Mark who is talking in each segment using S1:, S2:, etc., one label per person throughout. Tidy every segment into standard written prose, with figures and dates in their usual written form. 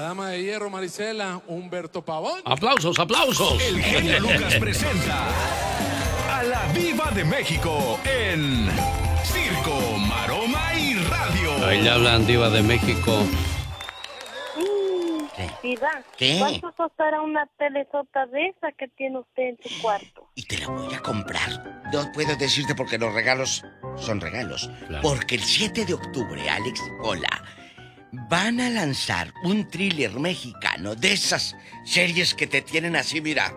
S1: dama de hierro, Marisela, Humberto Pavón.
S2: ¡Aplausos, aplausos!
S3: El genio Lucas presenta a la Diva de México en Circo, Maroma y Radio.
S2: Ahí le hablan, Diva de México.
S4: Diva,
S5: ¿Qué?
S4: ¿cuánto costará una telesota de esa que tiene usted en su cuarto?
S5: Y te la voy a comprar. No puedo decirte porque los regalos son regalos.
S2: Claro.
S5: Porque el 7 de octubre, Alex y Pola, van a lanzar un thriller mexicano de esas series que te tienen así, mira.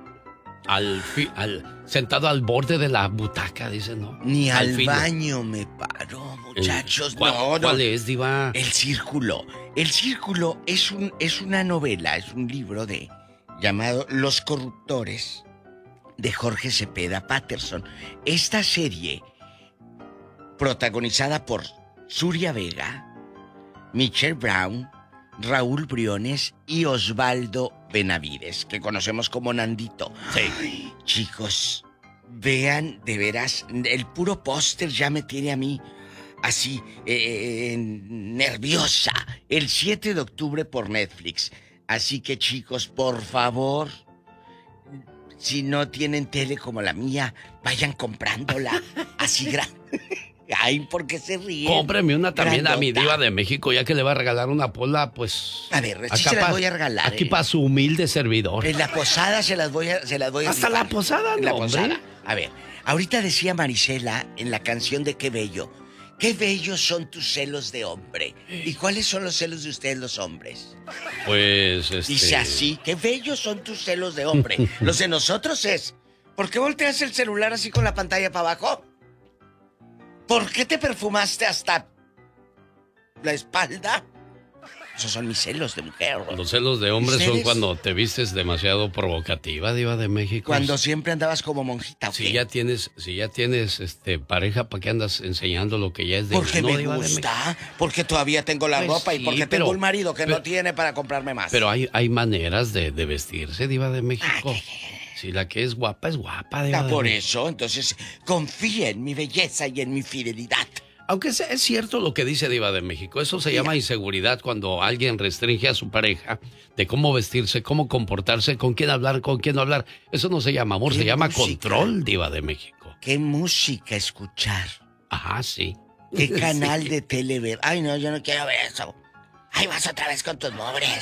S2: Sentado al borde de la butaca, dice, ¿no?
S5: Ni al
S2: filo.
S5: baño me paró, muchachos.
S2: ¿Cuál es, Diva?
S5: El Círculo. El Círculo es una novela, es un libro llamado Los Corruptores, de Jorge Cepeda Patterson. Esta serie, protagonizada por Surya Vega, Michelle Brown, Raúl Briones y Osvaldo Benavides, que conocemos como Nandito.
S2: Sí.
S5: Ay, chicos, vean, de veras, el puro póster ya me tiene a mí así, nerviosa. El 7 de octubre por Netflix. Así que, chicos, por favor, si no tienen tele como la mía, vayan comprándola así grande. Ay, ¿por qué se ríen?
S2: Cómpreme una también
S5: Grandota.
S2: a mi Diva de México, ya que le va a regalar una Pola, pues...
S5: A ver, sí se las voy a regalar.
S2: Aquí para su humilde servidor.
S5: En la posada se las voy a
S2: Hasta la posada,
S5: en la
S2: no,
S5: posada.
S2: hombre.
S5: A ver, ahorita decía Marisela en la canción de Qué bello. Qué bellos son tus celos de hombre. ¿Y cuáles son los celos de ustedes los hombres?
S2: Pues,
S5: Dice así, qué bellos son tus celos de hombre. Los de nosotros es, ¿por qué volteas el celular así con la pantalla para abajo? ¿Por qué te perfumaste hasta la espalda? Esos son mis celos de mujer.
S2: Los celos de hombres son
S5: ¿Ustedes?
S2: cuando te vistes demasiado provocativa, Diva de México.
S5: Cuando siempre andabas como monjita. ¿o
S2: Si
S5: qué?
S2: ya tienes pareja, ¿para qué andas enseñando lo que ya es de
S5: Porque
S2: uno,
S5: me
S2: Diva de
S5: gusta, porque todavía tengo la
S2: Pues
S5: ropa y
S2: sí,
S5: porque
S2: pero-
S5: tengo un marido que no
S2: pero-
S5: tiene para comprarme más.
S2: Pero hay maneras de vestirse, Diva de México. Si la que es guapa, Diva de
S5: Por
S2: México.
S5: eso, entonces, confía en mi belleza y en mi fidelidad.
S2: Aunque es cierto lo que dice Diva de México, eso se llama inseguridad cuando alguien restringe a su pareja de cómo vestirse, cómo comportarse, con quién hablar, con quién no hablar. Eso no se llama amor,
S5: ¿Qué
S2: se llama
S5: música?
S2: control, Diva de México.
S5: ¿Qué música escuchar?
S2: Ajá, sí.
S5: ¿Qué canal
S2: Sí.
S5: de tele ver? Ay, no, yo no quiero ver eso. Ay, vas otra vez con tus mobres.